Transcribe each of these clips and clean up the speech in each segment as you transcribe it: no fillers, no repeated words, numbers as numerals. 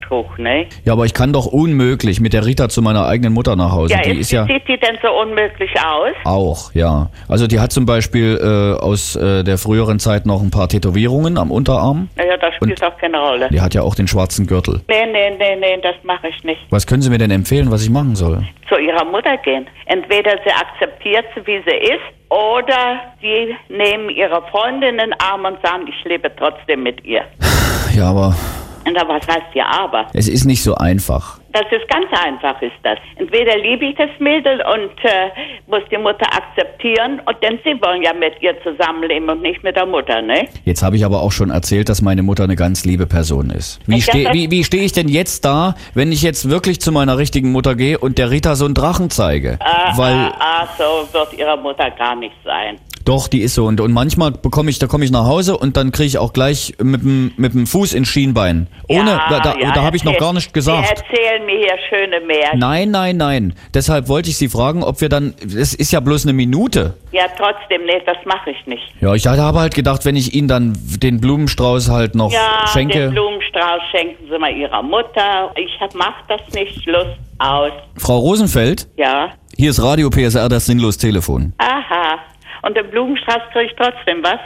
Betrug, ne? Ja, aber ich kann doch unmöglich mit der Rita zu meiner eigenen Mutter nach Hause. Ja, Die ist ja sieht die denn so unmöglich aus? auch, ja. Also die hat zum Beispiel aus der früheren Zeit noch ein paar Tätowierungen am Unterarm. Naja, das spielt auch keine Rolle. Die hat ja auch den schwarzen Gürtel. Nee, das mache ich nicht. Was können Sie mir denn empfehlen, was ich machen soll? Zu ihrer Mutter gehen. Entweder sie akzeptiert sie, wie sie ist, oder sie nehmen ihre Freundin in den Arm und sagen, ich lebe trotzdem mit ihr. Ja, aber Und was heißt ja aber? es ist nicht so einfach. Das ist ganz einfach, ist das. Entweder liebe ich das Mädel und muss die Mutter akzeptieren, und denn sie wollen ja mit ihr zusammenleben und nicht mit der Mutter, ne? Jetzt habe ich aber auch schon erzählt, dass meine Mutter eine ganz liebe Person ist. Wie stehe ich denn jetzt da, wenn ich jetzt wirklich zu meiner richtigen Mutter gehe und der Rita so einen Drachen zeige? So wird ihre Mutter gar nicht sein. Doch, die ist so. Und manchmal komme ich nach Hause und dann kriege ich auch gleich mit dem Fuß ins Schienbein. Da habe ich noch gar nicht gesagt. Sie erzählen mir hier schöne Märchen. Nein. Deshalb wollte ich Sie fragen, ob wir dann, es ist ja bloß eine Minute. Ja, trotzdem, nee, das mache ich nicht. Ja, ich habe halt gedacht, wenn ich Ihnen dann den Blumenstrauß halt noch schenke. Den Blumenstrauß schenken Sie mal Ihrer Mutter. Ich mach das nicht, Lust aus. Frau Rosenfeld? Ja. Hier ist Radio PSR, das Sinnlos-Telefon. Aha. Und den Blumenstrauß kriege ich trotzdem was?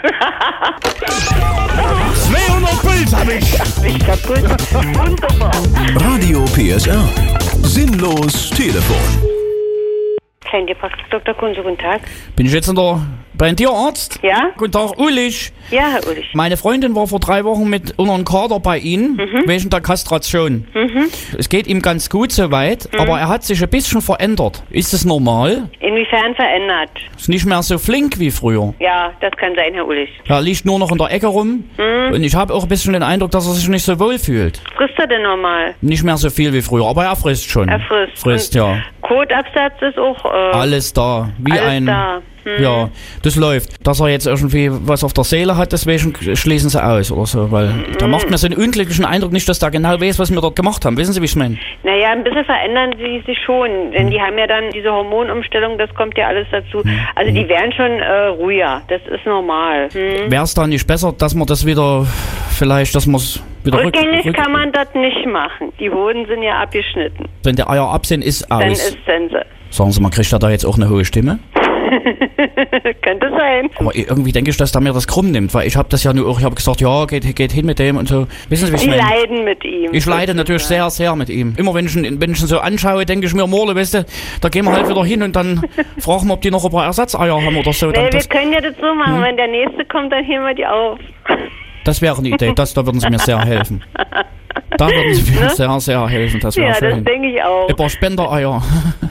200 Puls hab ich! Nicht kaputt. Wunderbar. Radio PSR. Sinnlos Telefon. Praxis Dr. Kunze, guten Tag. Bin ich jetzt beim Tierarzt? Ja? Guten Tag, Ulrich. Ja, Herr Ulrich. Meine Freundin war vor 3 Wochen mit unserem Kader bei Ihnen, wegen der Kastration. Es geht ihm ganz gut soweit, aber er hat sich ein bisschen verändert. Ist das normal? Inwiefern verändert? Ist nicht mehr so flink wie früher. Ja, das kann sein, Herr Ulrich. Er liegt nur noch in der Ecke rum und ich habe auch ein bisschen den Eindruck, dass er sich nicht so wohl fühlt. Frisst er denn normal? Nicht mehr so viel wie früher, aber er frisst schon. Er frisst. Frisst, ja. Kotabsatz ist auch... Alles da. Alles da. Ja, das läuft. Dass er jetzt irgendwie was auf der Seele hat, deswegen schließen sie aus oder so, weil da macht mir so einen unglücklichen Eindruck nicht, dass der genau weiß, was wir dort gemacht haben. Wissen Sie, wie ich meine? Naja, ein bisschen verändern sie sich schon, denn die haben ja dann diese Hormonumstellung, das kommt ja alles dazu. Also die werden schon ruhiger, das ist normal. Wäre es dann nicht besser, dass man das wieder, vielleicht, dass man es wieder rückgängig kann man das nicht machen. Die Hoden sind ja abgeschnitten. Wenn die Eier ab sind, ist aus. Dann ist Sense. Sagen Sie mal, kriegt er da jetzt auch eine hohe Stimme? Könnte sein. Aber irgendwie denke ich, dass der mir das krumm nimmt, weil ich habe das ja nur auch, ich habe gesagt, ja, geht hin mit dem und so. Wissen Sie, wie ich meine? Sie leiden mit ihm. Ich leide natürlich sehr, sehr mit ihm. Immer wenn ich ihn so anschaue, denke ich mir, Morle, weißt du, da gehen wir halt wieder hin und dann fragen wir, ob die noch ein paar Ersatzeier haben oder so. Nee, wir können ja das so machen, wenn der Nächste kommt, dann heben wir die auf. Das wäre eine Idee, da würden Sie mir sehr helfen. Da würden Sie mir sehr, sehr helfen. Das ja, das denke ich auch. Ein paar Spendereier.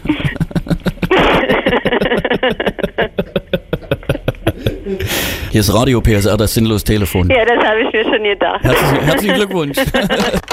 Hier ist Radio PSR, das Sinnlos-Telefon. Ja, das habe ich mir schon gedacht. Herzlichen Glückwunsch. 200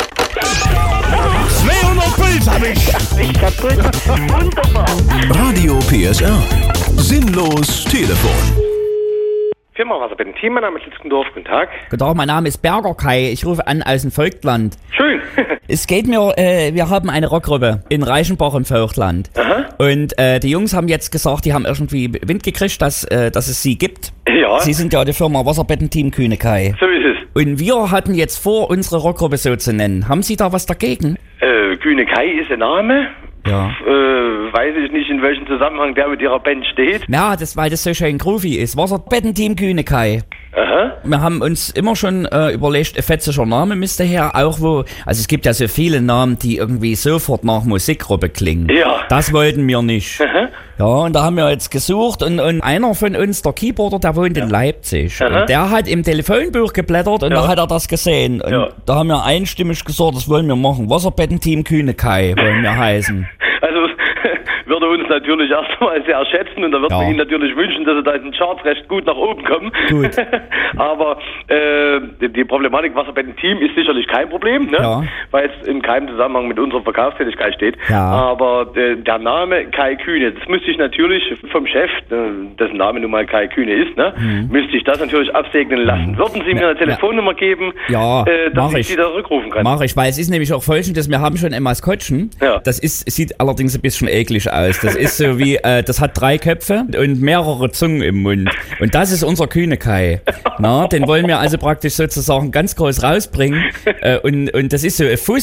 Puls hab ich! Nicht kaputt. Wunderbar. Radio PSR. Sinnlos Telefon. Firma Wasserbetten-Team, mein Name ist Litzkendorf, guten Tag. Guten Tag, mein Name ist Berger Kai, ich rufe an aus dem Vogtland. Schön. Es geht mir, wir haben eine Rockgruppe in Reichenbach im Vogtland. Aha. Und die Jungs haben jetzt gesagt, die haben irgendwie Wind gekriegt, dass es sie gibt. Ja. Sie sind ja die Firma Wasserbetten-Team Kühne Kai. So ist es. Und wir hatten jetzt vor, unsere Rockgruppe so zu nennen. Haben Sie da was dagegen? Kühne Kai ist der Name. Ja. Weiß ich nicht, in welchem Zusammenhang der mit ihrer Band steht. Ja, weil das so schön groovy ist. Wasserbettenteam Kühne Kai. Aha. Wir haben uns immer schon überlegt, ein fetziger Name müsste her, auch also es gibt ja so viele Namen, die irgendwie sofort nach Musikgruppe klingen. Ja. Das wollten wir nicht. Aha. Ja, und da haben wir jetzt gesucht und einer von uns, der Keyboarder, der wohnt in Leipzig. Aha. Und der hat im Telefonbuch geblättert und da hat er das gesehen. Und da haben wir einstimmig gesagt, das wollen wir machen. Wasserbettenteam Kühne Kai wollen wir heißen. Also würde uns natürlich erstmal sehr schätzen und da würden wir Ihnen natürlich wünschen, dass Sie da in den Charts recht gut nach oben kommen. Gut. Aber die Problematik Wasserbettenteam ist sicherlich kein Problem, ne? Ja. Weil es in keinem Zusammenhang mit unserer Verkaufstätigkeit steht. Ja. Aber der Name Kai Kühne, das müsste ich natürlich vom Chef, dessen Name nun mal Kai Kühne ist, ne, müsste ich das natürlich absegnen lassen. Würden Sie mir eine Telefonnummer geben, dass ich Sie da rückrufen kann? Mach ich, weil es ist nämlich auch folgendes, wir haben schon ein Maskottchen. Ja. Das sieht allerdings ein bisschen eklig aus. Das ist so wie, das hat 3 Köpfe und mehrere Zungen im Mund. Und das ist unser Kühne Kai. Na, den wollen wir also praktisch sozusagen ganz groß rausbringen. Und das ist so ein Fuß.